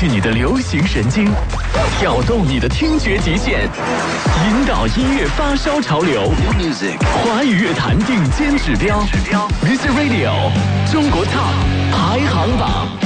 去你的流行神经，挑动你的听觉极限，引导音乐发烧潮流。华语乐坛顶尖指标，Music Radio 中国 Top 排行榜。